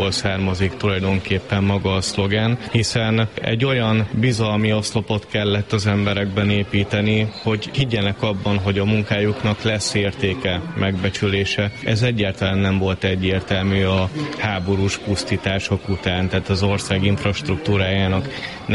Ausztriából származik tulajdonképpen maga a szlogen, hiszen egy olyan bizalmi oszlopot kellett az emberekben építeni, hogy higgyenek abban, hogy a munkájuknak lesz értéke, megbecsülése. Ez egyáltalán nem volt egyértelmű a háborús pusztítások után, tehát az ország infrastruktúrájának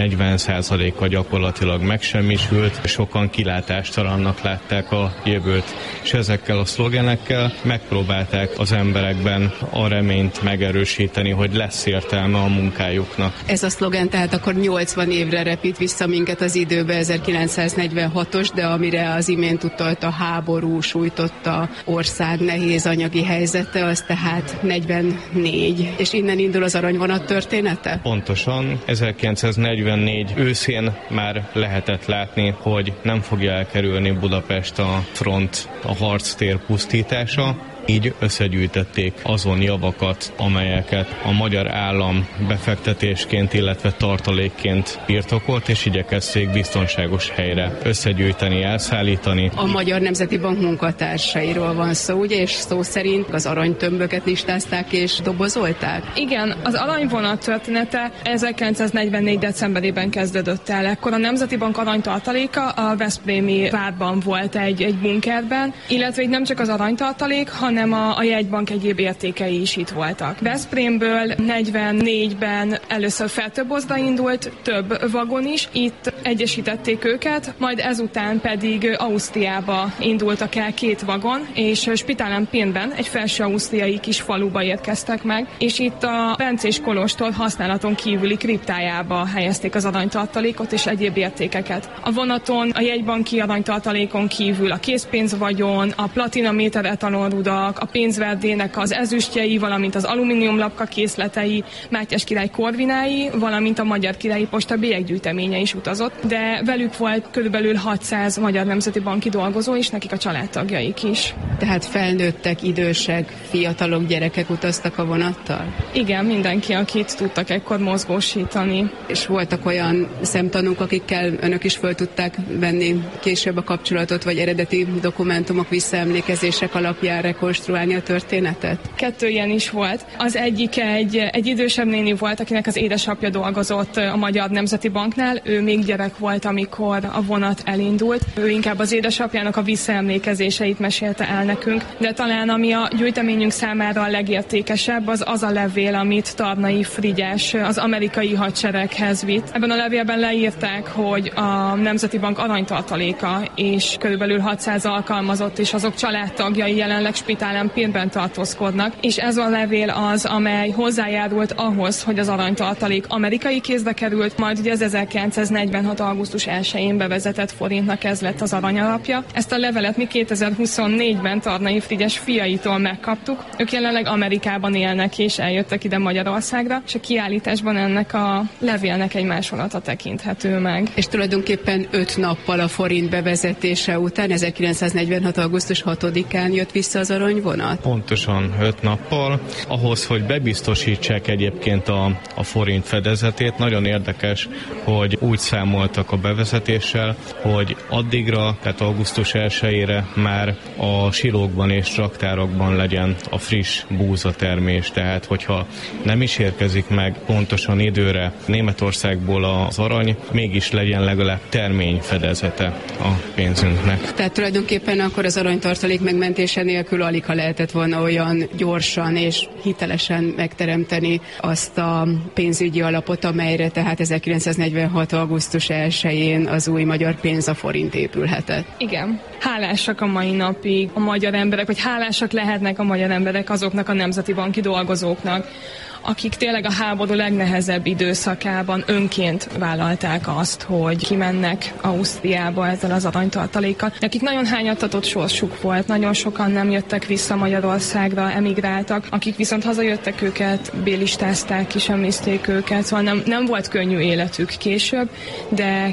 40%-a gyakorlatilag megsemmisült, sokan kilátástalannak látták a jövőt, és ezekkel a szlogenekkel megpróbálták az emberekben a reményt megerősíteni, hogy lesz értelme a munkájuknak. Ez a szlogen tehát akkor 80 évre repít vissza minket az időbe, 1946-os, de amire az imént utalt a háború sújtotta ország nehéz anyagi helyzete, az tehát 44. És innen indul az aranyvonat története? Pontosan. 1944 őszén már lehetett látni, hogy nem fogja elkerülni Budapest a front, a harctér pusztítása. Így összegyűjtötték azon javakat, amelyeket a magyar állam befektetésként, illetve tartalékként birtokolt, és igyekezték biztonságos helyre összegyűjteni, elszállítani. A Magyar Nemzeti Bank munkatársairól van szó, ugye, és szó szerint az aranytömböket listázták és dobozolták? Igen, az aranyvonat története 1944. decemberében kezdődött el. Ekkor a Nemzeti Bank aranytartaléka a veszprémi várban volt egy bunkerben, illetve itt nem csak az aranytartalék, hanem a jegybank egyéb értékei is itt voltak. Veszprémből 44-ben először Fertőbozda indult, több vagon is, itt egyesítették őket, majd ezután pedig Ausztriába indultak el 2 vagon, és Spitálenpénben egy felső ausztriai kis faluba érkeztek meg, és itt a Bencés kolostor használaton kívüli kriptájába helyezték az aranytartalékot és egyéb értékeket. A vonaton a jegybanki aranytartalékon kívül a készpénzvagyon, a platinaméter etalonrudak, a pénzverdének az ezüstjei, valamint az alumíniumlapka készletei, Mátyás király korvinái, valamint a Magyar Királyi Posta bélyeggyűjteménye is utazott, de velük volt körülbelül 600 Magyar Nemzeti Banki dolgozó, és nekik a családtagjaik is. Tehát felnőttek, idősek, fiatalok, gyerekek utaztak a vonattal? Igen, mindenki, akit tudtak ekkor mozgósítani. És voltak olyan szemtanúk, akikkel önök is föl tudták venni később a kapcsolatot, vagy eredeti dokumentumok, visszaemlékezések alapján rekonstruálni a történetet? 2 ilyen is volt. Az egyik egy idősebb néni volt, akinek az édesapja dolgozott a Magyar Nemzeti Banknál. Ő még gyerek volt, amikor a vonat elindult. Ő inkább az édesapjának a visszaemlékezéseit mesélte el nekünk, de talán ami a gyűjteményünk számára a legértékesebb, az a levél, amit Tarnay Frigyes az amerikai hadsereghez vitt. Ebben a levélben leírták, hogy a Nemzeti Bank aranytartaléka és körülbelül 600 alkalmazott és azok családtagjai jelenleg Spitálenpénben tartózkodnak, és ez a levél az, amely hozzájárult ahhoz, hogy az aranytartalék amerikai kézbe került, majd ugye az 1946. augusztus 1-én bevezetett forintnak ez lett az aranyalapja. Ezt a levelet mi 2024-ben Tarnay Frigyes fiaitól megkaptuk. Ők jelenleg Amerikában élnek és eljöttek ide Magyarországra, és a kiállításban ennek a levélnek egy másolata tekinthető meg. És tulajdonképpen 5 nappal a forint bevezetése után, 1946. augusztus 6-án jött vissza az aranyvonat? Pontosan 5 nappal. Ahhoz, hogy bebiztosítsák egyébként a forint fedezetét, nagyon érdekes, hogy úgy számoltak a bevezetéssel, hogy addigra, tehát augusztus 1-ére már a silókban és raktárokban legyen a friss búzatermés. Tehát, hogyha nem is érkezik meg pontosan időre Németországból az arany, mégis legyen legalább terményfedezete a pénzünknek. Tehát tulajdonképpen akkor az aranytartalék megmentése nélkül alig ha lehetett volna olyan gyorsan és hitelesen megteremteni azt a pénzügyi alapot, amelyre tehát 1946. augusztus 1-én az új magyar pénz, a forint épülhetett. Igen. Hálásak a mai napig a magyar emberek, vagy hálásak lehetnek a magyar emberek azoknak a nemzeti banki dolgozóknak, akik tényleg a háború legnehezebb időszakában önként vállalták azt, hogy kimennek Ausztriába ezzel az aranytartalékkal. Nekik nagyon hányattatott sorsuk volt, nagyon sokan nem jöttek vissza Magyarországra, emigráltak, akik viszont hazajöttek, őket bélistázták, kisemlézték őket, szóval nem volt könnyű életük később, de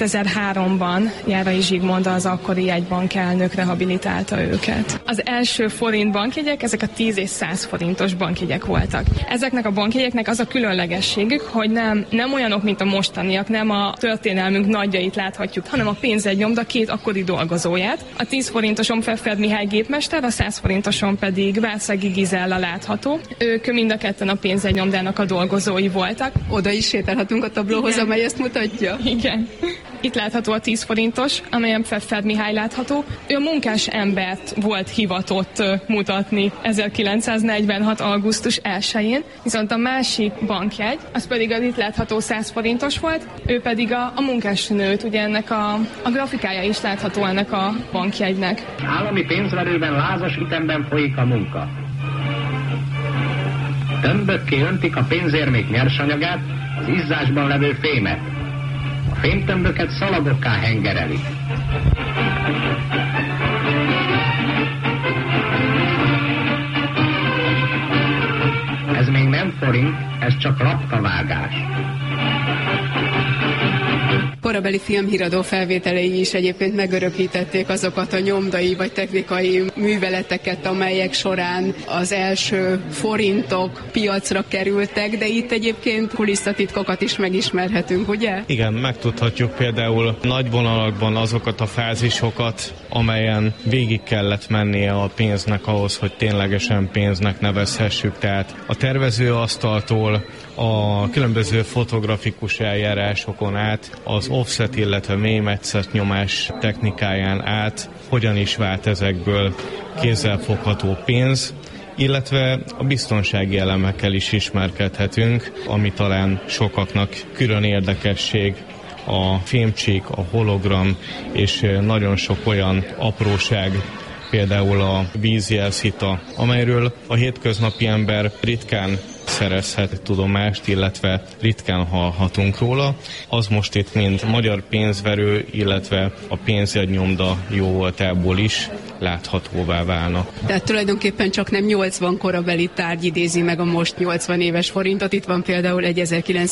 2003-ban Járai Zsigmond, az akkori jegybank elnök rehabilitálta őket. Az első forint bankjegyek, ezek a 10 és 100 forintos bankjegyek voltak. Ezeknek ezeknek a bankjegyeknek az a különlegességük, hogy nem olyanok, mint a mostaniak, nem a történelmünk nagyjait láthatjuk, hanem a pénzegynyomda két akkori dolgozóját. A 10 forintoson Pfeffer Mihály gépmester, a 100 forintoson pedig Várszegi Gizella látható. Ők mind a ketten a pénzegynyomdának a dolgozói voltak. Oda is sétálhatunk a tablóhoz, igen, amely ezt mutatja? Igen. Itt látható a 10 forintos, amelyen Pfeffer Mihály látható. Ő a munkás embert volt hivatott mutatni 1946. augusztus 1-én, viszont a másik bankjegy, az pedig az itt látható 100 forintos volt, ő pedig a munkásnőt, ugye ennek a grafikája is látható ennek a bankjegynek. Állami pénzverőben lázas ütemben folyik a munka. Tömbökké öntik a pénzérmék nyersanyagát, az izzásban levő fémet. A fémtömböket szalagokká hengerelik. Ez még nem forint, ez csak lapkavágás. Korabeli filmhíradó felvételei is egyébként megörökítették azokat a nyomdai vagy technikai műveleteket, amelyek során az első forintok piacra kerültek, de itt egyébként kulisszatitkokat is megismerhetünk, ugye? Igen, megtudhatjuk például nagy vonalakban azokat a fázisokat, amelyen végig kellett mennie a pénznek ahhoz, hogy ténylegesen pénznek nevezhessük. Tehát a tervezőasztaltól a különböző fotografikus eljárásokon át, az offset, illetve mélymetszet nyomás technikáján át, hogyan is vált ezekből kézzelfogható pénz, illetve a biztonsági elemekkel is ismerkedhetünk, ami talán sokaknak külön érdekesség, a fémcsík, a hologram és nagyon sok olyan apróság, például a vízjelszita, amelyről a hétköznapi ember ritkán szerezhet tudomást, illetve ritkán hallhatunk róla. Az most itt mind magyar pénzverő, illetve a pénzjegynyomda jó voltából is láthatóvá válnak. Tehát tulajdonképpen csak nem 80 korabeli tárgy idézi meg a most 80 éves forintot. Itt van például egy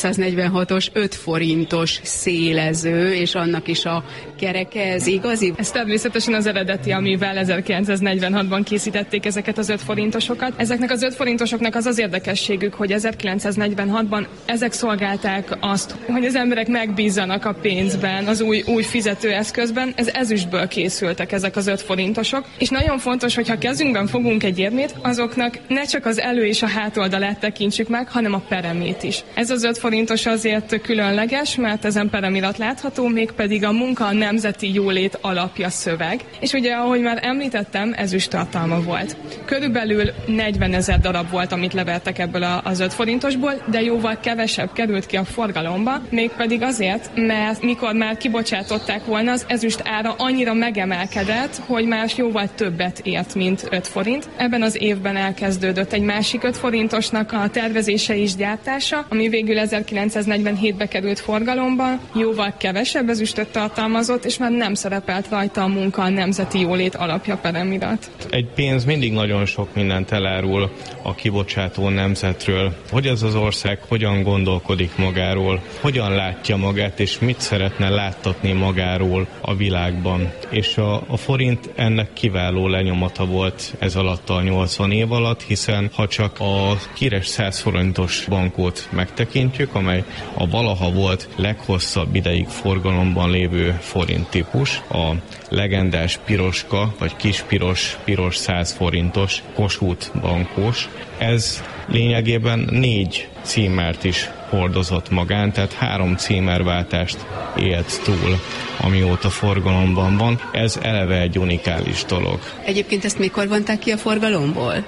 1946-os 5 forintos szélező, és annak is a kereke, ez igazi? Ez természetesen az eredeti, amivel 1946-ban készítették ezeket az 5 forintosokat. Ezeknek az 5 forintosoknak az érdekességük, hogy 1946-ban ezek szolgálták azt, hogy az emberek megbízzanak a pénzben, az új fizetőeszközben. Ez ezüstből készültek ezek az 5 forintosok, és nagyon fontos, hogy ha kezünkben fogunk egy érmét, azoknak ne csak az elő és a hátoldalát tekintsük meg, hanem a peremét is. Ez az 5 forintos azért különleges, mert ezen peremirat látható, mégpedig a munka a nemzeti jólét alapja szöveg, és ugye, ahogy már említettem, ezüst tartalma volt. Körülbelül 40 000 darab volt, amit levertek ebből az 5 forintosból, de jóval kevesebb került ki a forgalomba, mégpedig azért, mert mikor már kibocsátották volna, az ezüst ára annyira megemelkedett, hogy már jóval többet ért, mint 5 forint. Ebben az évben elkezdődött egy másik 5 forintosnak a tervezése és gyártása, ami végül 1947-be került forgalomba, jóval kevesebb ezüstöt tartalmazott, és már nem szerepelt rajta a munka a nemzeti jólét alapja peremirat. Egy pénz mindig nagyon sok mindent elárul a kibocsátó nemzetről, hogy ez az ország hogyan gondolkodik magáról, hogyan látja magát, és mit szeretne láttatni magáról a világban. És a forint ennek kiváló lenyomata volt ez alatt a 80 év alatt, hiszen ha csak a híres 100 forintos bankót megtekintjük, amely a valaha volt leghosszabb ideig forgalomban lévő forint típus, a legendás piroska, vagy kispiros 100 forintos Kossuth bankós. Ez lényegében 4 címert is hordozott magán, tehát 3 címerváltást élt túl, amióta forgalomban van. Ez eleve egy unikális dolog. Egyébként ezt mikor vonták ki a forgalomból?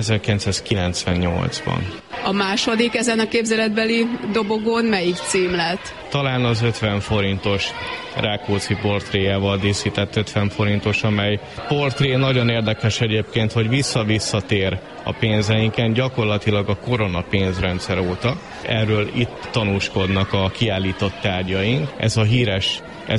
1998-ban. A második ezen a képzeletbeli dobogón melyik cím lett? Talán az 50 forintos Rákóczi portréjával díszített 50 forintos, amely portré nagyon érdekes egyébként, hogy visszatér a pénzeinken gyakorlatilag a korona pénzrendszer óta. Erről itt tanúskodnak a kiállított tárgyaink. Ez a híres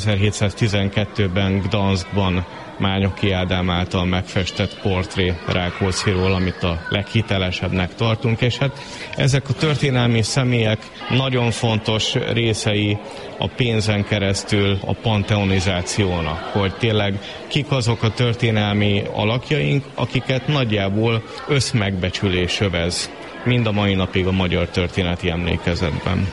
1712-ben Gdanskban Mányoki Ádám által megfestett portré Rákócziról, amit a leghitelesebbnek tartunk, és hát ezek a történelmi személyek nagyon fontos részei a pénzen keresztül a panteonizációnak, hogy tényleg kik azok a történelmi alakjaink, akiket nagyjából összmegbecsülés övez mind a mai napig a magyar történeti emlékezetben.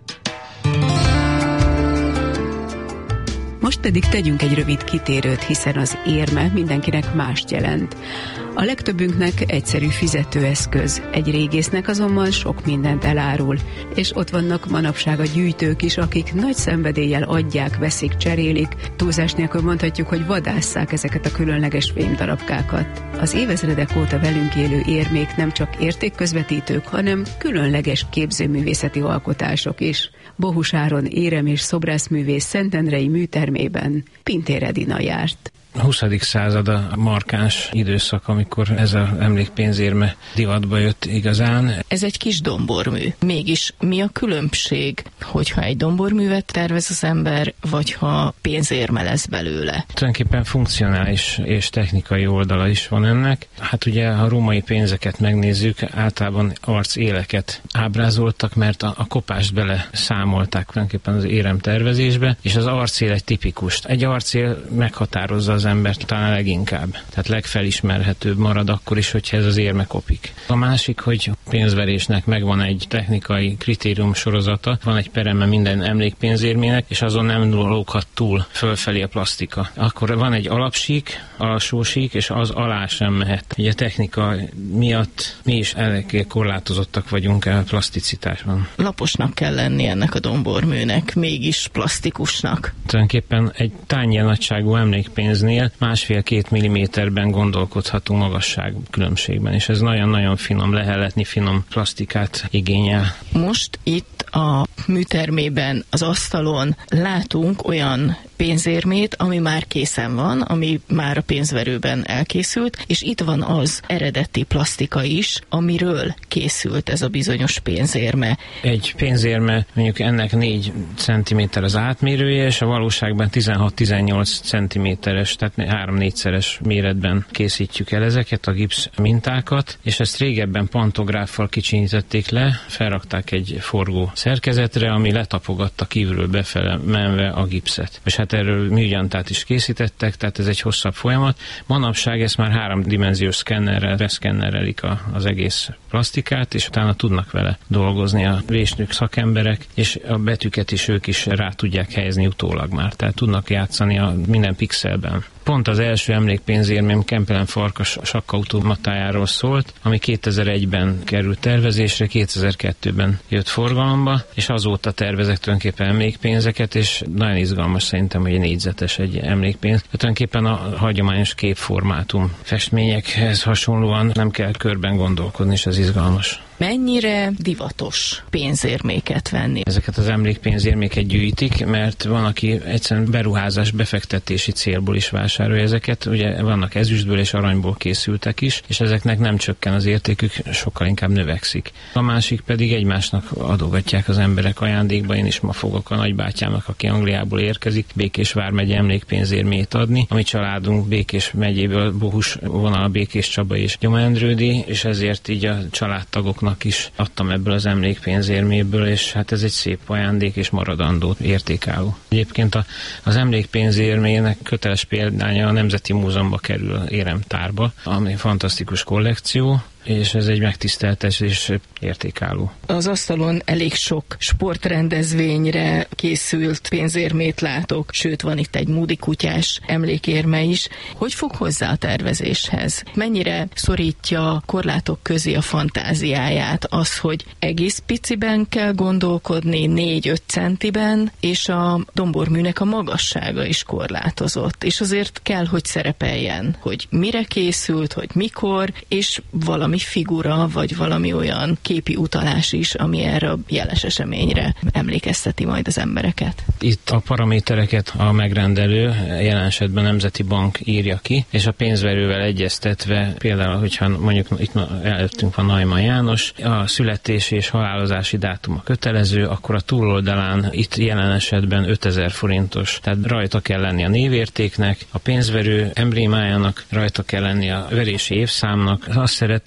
Most pedig tegyünk egy rövid kitérőt, hiszen az érme mindenkinek mást jelent. A legtöbbünknek egyszerű fizetőeszköz, egy régésznek azonban sok mindent elárul, és ott vannak manapság a gyűjtők is, akik nagy szenvedéllyel adják, veszik, cserélik, túlzás nélkül mondhatjuk, hogy vadásszák ezeket a különleges fémdarabkákat. Az évezredek óta velünk élő érmék nem csak értékközvetítők, hanem különleges képzőművészeti alkotások is. Bohus Áron érem- és szobrászművész Szentendrei műtermében Pintér Edina járt. A 20. század a markáns időszak, amikor ez az emlékpénzérme divatba jött igazán. Ez egy kis dombormű. Mégis mi a különbség, hogyha egy domborművet tervez az ember, vagy ha pénzérme lesz belőle? Tulajdonképpen funkcionális és technikai oldala is van ennek. Hát ugye, ha római pénzeket megnézzük, általában arcéleket ábrázoltak, mert a kopást bele számolták tulajdonképpen az érem tervezésbe, és az arcél egy tipikus. Egy arcél meghatározza az embert talán leginkább. Tehát legfelismerhetőbb marad akkor is, hogyha ez az érme kopik. A másik, hogy pénzverésnek megvan egy technikai kritérium sorozata, van egy pereme minden emlékpénzérmének, és azon nem lóghat túl fölfelé a plasztika. Akkor van egy alapsík, alsósík, és az alá sem mehet. Ugye a technika miatt mi is eléggé korlátozottak vagyunk a plaszticitásban. Laposnak kell lenni ennek a domborműnek, mégis plastikusnak. Tulajdonképpen egy tányér nagyságú emlékpénznél 1,5-2 milliméterben gondolkodhatunk magasság különbségben, és ez nagyon-nagyon finom, lehelletni finom plastikát igényel. Most itt a műtermében, az asztalon látunk olyan pénzérmét, ami már készen van, ami már a pénzverőben elkészült, és itt van az eredeti plasztika is, amiről készült ez a bizonyos pénzérme. Egy pénzérme, mondjuk ennek 4 cm az átmérője, és a valóságban 16-18 cm-es, tehát 3-4-szeres méretben készítjük el ezeket a gipsz mintákat, és ezt régebben pantográffal kicsinyítették le, felrakták egy forgó szerkezetre, ami letapogatta kívülről befele menve a gipszet. És hát erről műgyantát is készítettek, tehát ez egy hosszabb folyamat. Manapság ezt már 3-dimenziós szkennerrel beszkennerelik az egész plastikát, és utána tudnak vele dolgozni a vésnők, szakemberek, és a betűket is ők is rá tudják helyezni utólag már, tehát tudnak játszani a minden pixelben. Pont az első emlékpénzérmém Kempelen Farkas sakkautomatájáról szólt, ami 2001-ben került tervezésre, 2002-ben jött forgalomba, és azóta tervezek tulajdonképpen emlékpénzeket, és nagyon izgalmas szerintem, hogy négyzetes egy emlékpénz. Tulajdonképpen a hagyományos képformátum festményekhez hasonlóan nem kell körben gondolkodni, és ez izgalmas. Mennyire divatos pénzérméket venni? Ezeket az emlékpénzérméket gyűjtik, mert van, aki egyszerűen beruházás, befektetési célból is vásárolja ezeket. Ugye vannak ezüstből és aranyból készültek is, és ezeknek nem csökken az értékük, sokkal inkább növekszik. A másik pedig egymásnak adogatják az emberek ajándékba. Én is ma fogok a nagybátyámnak, aki Angliából érkezik, Békés vármegye emlékpénzérmét adni. A mi családunk Békés megyéből Bohus vonal, Békés Csaba és Gyomendrődi, és ezért így a családtagoknak is adtam ebből az emlékpénzérméből, és hát ez egy szép ajándék és maradandó, értékálló. Egyébként az emlékpénzérmének köteles példánya a Nemzeti Múzeumba kerül éremtárba, ami fantasztikus kollekció, és ez egy megtiszteltetés értékálló. Az asztalon elég sok sportrendezvényre készült pénzérmét látok, sőt van itt egy Moody kutyás emlékérme is. Hogy fog hozzá a tervezéshez? Mennyire szorítja korlátok közé a fantáziáját az, hogy egész piciben kell gondolkodni, 4-5 centiben, és a domborműnek a magassága is korlátozott, és azért kell, hogy szerepeljen, hogy mire készült, hogy mikor, és valami figura, vagy valami olyan képi utalás is, ami erre a jeles eseményre emlékezteti majd az embereket. Itt a paramétereket a megrendelő, jelen esetben a Nemzeti Bank írja ki, és a pénzverővel egyeztetve, például, hogyha mondjuk itt előttünk van Neumann János, a születési és halálozási dátuma kötelező, akkor a túloldalán itt jelen esetben 5000 forintos, tehát rajta kell lenni a névértéknek, a pénzverő emblémájának, rajta kell lenni a verési évszámnak. Azt szeretik,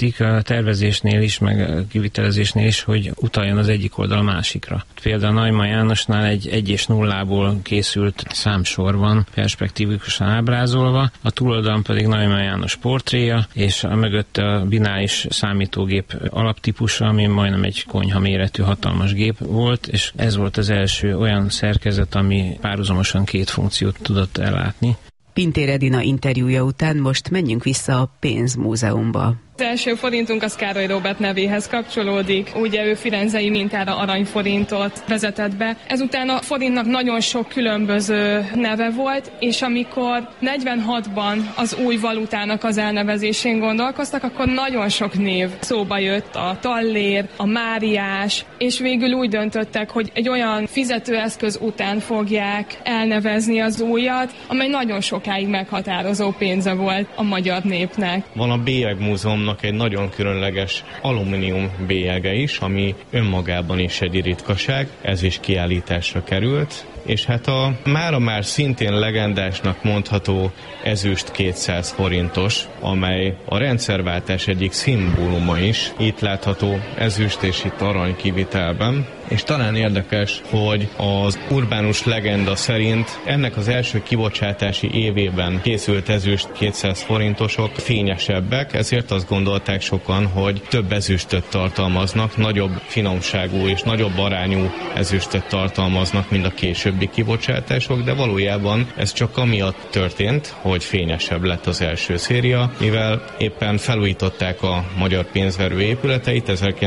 működik a tervezésnél is, meg a kivitelezésnél is, hogy utaljon az egyik oldal a másikra. Például Neumann Jánosnál egy 1 és 0-ból készült számsor van perspektívikusan ábrázolva, a túloldalon pedig Neumann János portréja, és a mögötte a bináris számítógép alaptípusa, ami majdnem egy konyha méretű hatalmas gép volt, és ez volt az első olyan szerkezet, ami párhuzamosan 2 funkciót tudott ellátni. Pintér Edina interjúja után most menjünk vissza a pénzmúzeumba. Az első forintunk az Károly Róbert nevéhez kapcsolódik. Ugye ő firenzei mintára aranyforintot vezetett be. Ezután a forintnak nagyon sok különböző neve volt, és amikor 46-ban az új valutának az elnevezésén gondolkoztak, akkor nagyon sok név szóba jött, a tallér, a máriás, és végül úgy döntöttek, hogy egy olyan fizetőeszköz után fogják elnevezni az újat, amely nagyon sokáig meghatározó pénze volt a magyar népnek. Van a Bélyegmúzeumnak egy nagyon különleges alumínium bélyege is, ami önmagában is egy ritkaság, ez is kiállításra került, és hát a mára már szintén legendásnak mondható ezüst 200 forintos, amely a rendszerváltás egyik szimbóluma is, itt látható ezüst és itt arany kivitelben, és talán érdekes, hogy az urbánus legenda szerint ennek az első kibocsátási évében készült ezüst 200 forintosok fényesebbek, ezért azt gondolták sokan, hogy több ezüstöt tartalmaznak, nagyobb finomságú és nagyobb arányú ezüstöt tartalmaznak, mint a későbbi kibocsátások, de valójában ez csak amiatt történt, hogy fényesebb lett az első széria, mivel éppen felújították a magyar pénzverő épületeit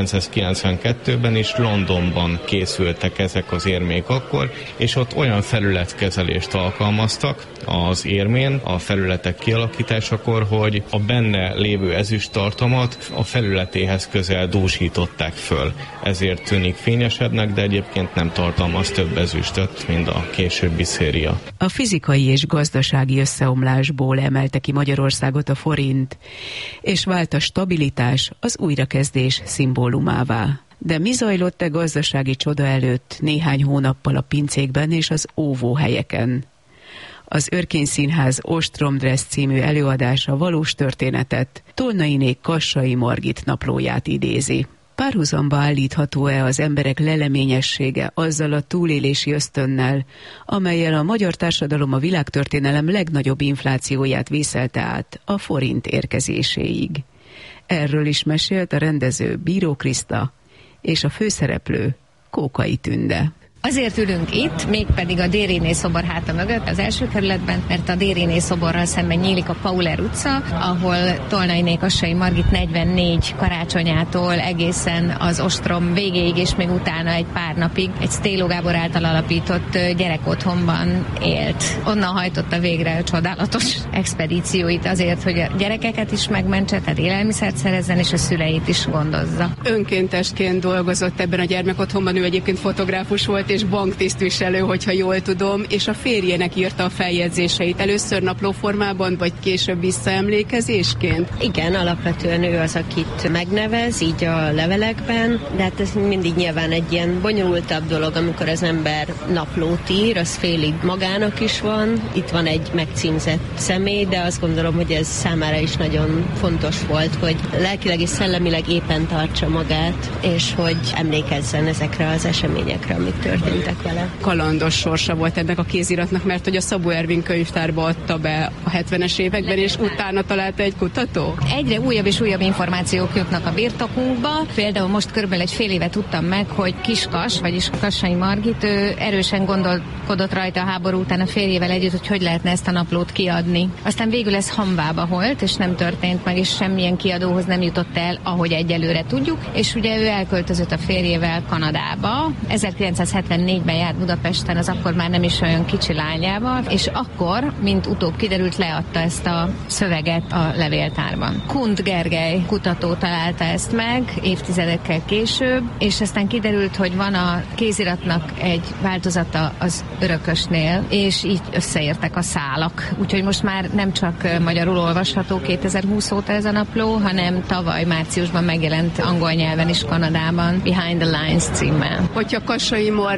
1992-ben, és Londonban készültek ezek az érmék akkor, és ott olyan felületkezelést alkalmaztak az érmén, a felületek kialakításakor, hogy a benne lévő ezüsttartalmat a felületéhez közel dúsították föl. Ezért tűnik fényesebbnek, de egyébként nem tartalmaz több ezüstöt, mint a későbbi széria. A fizikai és gazdasági összeomlásból emelte ki Magyarországot a forint, és vált a stabilitás az újrakezdés szimbólumává. De mi zajlott gazdasági csoda előtt néhány hónappal a pincékben és az óvóhelyeken? Az Örkény Színház Ostromdress című előadása valós történetet, Tolnainék Kassai Margit naplóját idézi. Párhuzamba állítható-e az emberek leleményessége azzal a túlélési ösztönnel, amellyel a magyar társadalom a világtörténelem legnagyobb inflációját vészelte át a forint érkezéséig? Erről is mesélt a rendező Bíró Kriszta és a főszereplő Kókai Tünde. Azért ülünk itt, mégpedig a Déryné szobor háta mögött, az első kerületben, mert a Déryné szoborral szemben nyílik a Pauler utca, ahol Tolnainé Kassai Margit 44 karácsonyától egészen az ostrom végéig, és még utána egy pár napig egy Sztéló Gábor által alapított gyerekotthonban élt. Onnan hajtotta végre a csodálatos expedícióit azért, hogy a gyerekeket is megmentse, tehát élelmiszert szerezzen, és a szüleit is gondozza. Önkéntesként dolgozott ebben a gyermekotthonban, ő egyébként fotográfus volt, és banktisztviselő, hogyha jól tudom, és a férjének írta a feljegyzéseit. Először naplóformában, vagy később visszaemlékezésként? Igen, alapvetően ő az, akit megnevez, így a levelekben, de hát ez mindig nyilván egy ilyen bonyolultabb dolog, amikor az ember naplót ír, az félig magának is van. Itt van egy megcímzett személy, de azt gondolom, hogy ez számára is nagyon fontos volt, hogy lelkileg és szellemileg éppen tartsa magát, és hogy emlékezzen ezekre az eseményekre, amik történtek vele. Kalandos sorsa volt ennek a kéziratnak, mert hogy a Szabó Ervin könyvtárba adta be a 70-es években, és utána találta egy kutató? Egyre újabb és újabb információk jutnak a birtokunkba. Például most körülbelül egy fél éve tudtam meg, hogy Kiskas, vagyis Kassai Margit, ő erősen gondolkodott rajta a háború után a férjével együtt, hogy lehetne ezt a naplót kiadni. Aztán végül ez hamvába volt, és nem történt meg, és semmilyen kiadóhoz nem jutott el, ahogy egyelőre tudjuk, és ugye ő elköltözött a férjével Kanadába. 1974-ben járt Budapesten, az akkor már nem is olyan kicsi lányával, és akkor, mint utóbb kiderült, leadta ezt a szöveget a levéltárban. Kunt Gergely kutató találta ezt meg évtizedekkel később, és aztán kiderült, hogy van a kéziratnak egy változata az örökösnél, és így összeértek a szálak. Úgyhogy most már nem csak magyarul olvasható 2020 óta ez a napló, hanem tavaly márciusban megjelent angol nyelven is Kanadában, Behind the Lines címmel. Hogyha Kassai Margit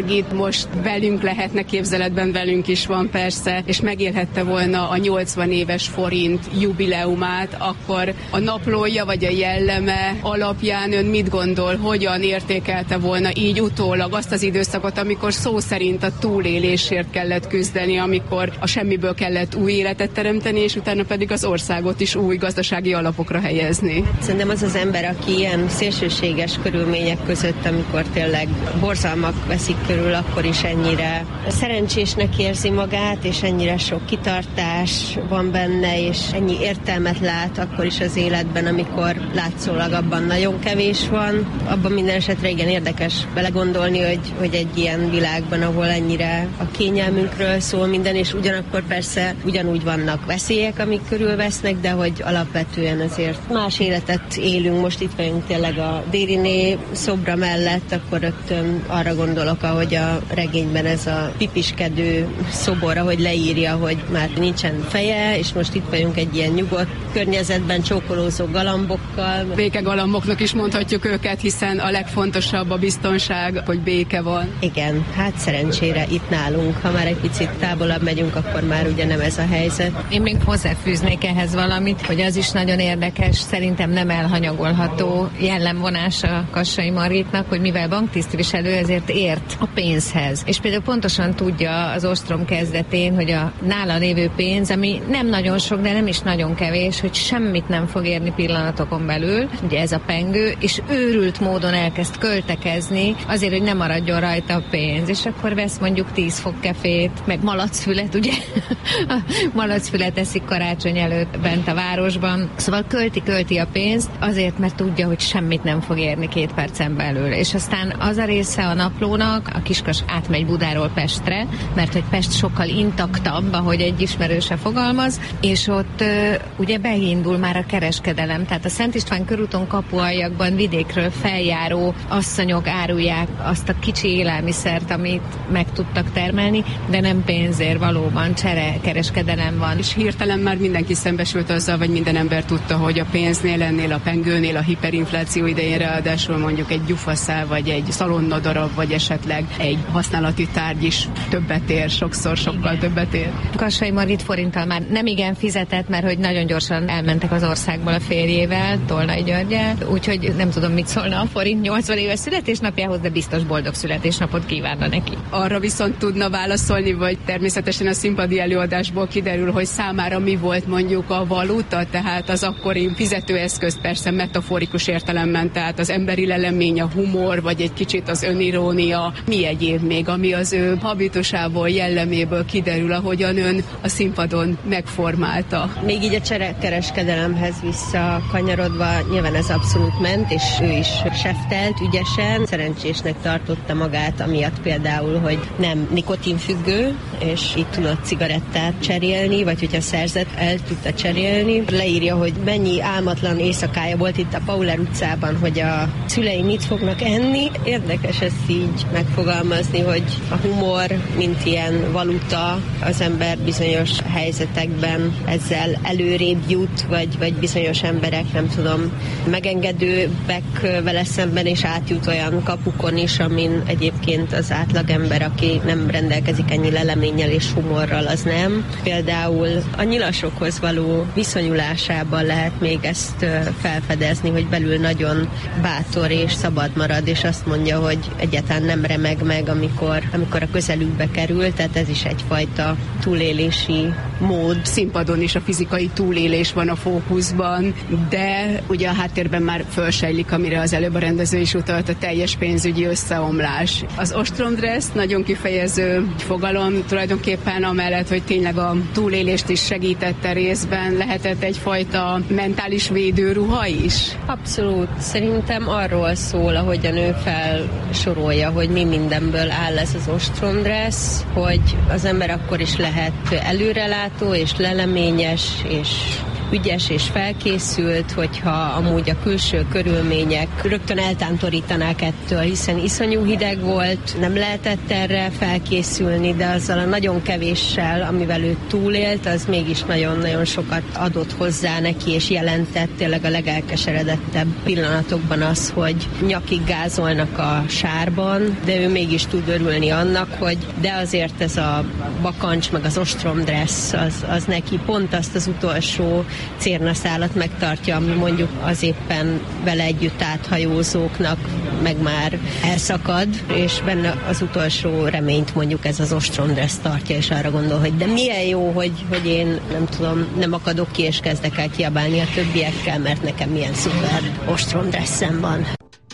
Margit most velünk lehetne, képzeletben velünk is van persze, és megélhette volna a 80 éves forint jubileumát, akkor a naplója vagy a jelleme alapján ön mit gondol, hogyan értékelte volna így utólag azt az időszakot, amikor szó szerint a túlélésért kellett küzdeni, amikor a semmiből kellett új életet teremteni, és utána pedig az országot is új gazdasági alapokra helyezni? Szerintem az az ember, aki ilyen szélsőséges körülmények között, amikor tényleg borzalmak veszik körül, akkor is ennyire szerencsésnek érzi magát, és ennyire sok kitartás van benne, és ennyi értelmet lát akkor is az életben, amikor látszólag abban nagyon kevés van. Abban minden esetre igen érdekes belegondolni, hogy egy ilyen világban, ahol ennyire a kényelmünkről szól minden, és ugyanakkor persze ugyanúgy vannak veszélyek, amik körülvesznek, de hogy alapvetően azért más életet élünk. Most itt vagyunk tényleg a Dériné szobra mellett, akkor rögtön arra gondolok, ahogy a regényben ez a pipiskedő szobor, ahogy leírja, hogy már nincsen feje, és most itt vagyunk egy ilyen nyugodt környezetben csókolózó galambokkal. Békegalamboknak is mondhatjuk őket, hiszen a legfontosabb a biztonság, hogy béke van. Igen, hát szerencsére itt nálunk. Ha már egy picit távolabb megyünk, akkor már ugye nem ez a helyzet. Én még hozzáfűznék ehhez valamit, hogy az is nagyon érdekes, szerintem nem elhanyagolható jellemvonás a Kassai Margitnak, hogy mivel banktisztviselő, ezért ért a pénzhez. És például pontosan tudja az ostrom kezdetén, hogy a nála lévő pénz, ami nem nagyon sok, de nem is nagyon kevés, hogy semmit nem fog érni pillanatokon belül, ugye ez a pengő, és őrült módon elkezd költekezni azért, hogy nem maradjon rajta a pénz. És akkor vesz mondjuk 10 fok kefét, meg malacfület, ugye? Malacfület eszik karácsony előtt bent a városban. Szóval költi a pénzt azért, mert tudja, hogy semmit nem fog érni 2 percen belül. És aztán az a része a naplónak, a Kiskas átmegy Budáról Pestre, mert hogy Pest sokkal intaktabb, ahogy egy ismerőse fogalmaz, és ott ugye beindul már a kereskedelem. Tehát a Szent István körúton Kapualjakban vidékről feljáró asszonyok árulják azt a kicsi élelmiszert, amit meg tudtak termelni, de nem pénzért, valóban cserekereskedelem van. És hirtelen már mindenki szembesült azzal, vagy minden ember tudta, hogy a pénznél, ennél a pengőnél, a hiperinfláció idején ráadásul mondjuk egy gyufaszál, vagy egy szalonnadarab, vagy esetleg egy használati tárgy is többet ér, sokkal többet ér. Kassai Margit forinttal már nem igen fizetett, mert hogy nagyon gyorsan elmentek az országból a férjével, Tolnai Györggyel, úgyhogy nem tudom, mit szólna a forint 80 éves születésnapjához, de biztos boldog születésnapot kívánna neki. Arra viszont tudna válaszolni, vagy természetesen a színpadi előadásból kiderül, hogy számára mi volt mondjuk a valuta, tehát az akkori fizetőeszköz, persze metaforikus értelemben, tehát az emberi lelemény, a humor, vagy egy kicsit az önirónia, mi egyéb még, ami az ő habitusából, jelleméből kiderül, ahogyan ön a színpadon megformálta. Még így a cserekereskedelemhez visszakanyarodva, nyilván ez abszolút ment, és ő is seftelt ügyesen. Szerencsésnek tartotta magát, amiatt például, hogy nem nikotinfüggő, és így tudott cigarettát cserélni, vagy hogyha szerzett, el tudta cserélni. Leírja, hogy mennyi álmatlan éjszakája volt itt a Pauler utcában, hogy a szülei mit fognak enni. Érdekes ezt így megfogalmazni, hogy a humor, mint ilyen valuta, az ember bizonyos helyzetekben ezzel előrébb jut, vagy bizonyos emberek, nem tudom, megengedőbbek vele szemben, és átjut olyan kapukon is, amin egyébként az átlagember, aki nem rendelkezik ennyi leleménnyel és humorral, az nem. Például a nyilasokhoz való viszonyulásában lehet még ezt felfedezni, hogy belül nagyon bátor és szabad marad, és azt mondja, hogy egyáltalán nem remeg meg, amikor a közelükbe kerül, tehát ez is egyfajta túlélési mód. Színpadon is a fizikai túlélés van a fókuszban, de ugye a háttérben már fölsejlik, amire az előbb a rendező is utalt, a teljes pénzügyi összeomlás. Az ostromdressz nagyon kifejező fogalom, tulajdonképpen amellett, hogy tényleg a túlélést is segítette részben, lehetett egyfajta mentális védőruha is? Abszolút. Szerintem arról szól, ahogyan ő felsorolja, hogy mi mindenből áll ez az ostromdressz, hogy az ember akkor is lehet előrelátó és leleményes, és ügyes és felkészült, hogyha amúgy a külső körülmények rögtön eltántorítanák ettől, hiszen iszonyú hideg volt, nem lehetett erre felkészülni, de azzal a nagyon kevéssel, amivel ő túlélt, az mégis nagyon-nagyon sokat adott hozzá neki, és jelentett tényleg a legelkeseredettebb pillanatokban az, hogy nyakig gázolnak a sárban, de ő mégis tud örülni annak, hogy de azért ez a bakancs, meg az ostromdressz, az neki pont azt az utolsó cérnaszálat megtartja, ami mondjuk az éppen vele együtt áthajózóknak meg már elszakad, és benne az utolsó reményt mondjuk ez az ostromdressz tartja, és arra gondol, hogy de milyen jó, hogy én nem tudom, nem akadok ki, és kezdek el kiabálni a többiekkel, mert nekem milyen szuper ostromdresszem van.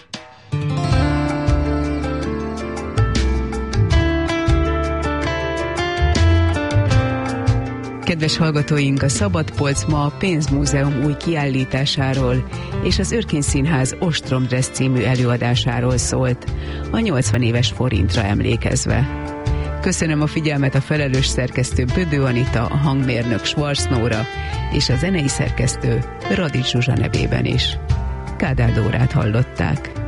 Kedves hallgatóink, a Szabadpolc ma a Pénzmúzeum új kiállításáról és az Örkény Színház Ostromdressz című előadásáról szólt, a 80 éves forintra emlékezve. Köszönöm a figyelmet a felelős szerkesztő Bödő Anita, a hangmérnök Schwarz Nóra és a zenei szerkesztő Radics Zsuzsa nevében is. Kádár Dórát hallották.